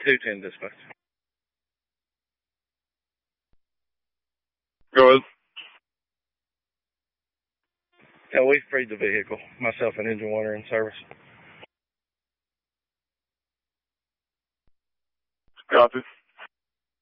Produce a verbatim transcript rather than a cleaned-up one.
two ten dispatch. Go ahead. Yeah, we freed the vehicle, myself and engine water in service. Copy.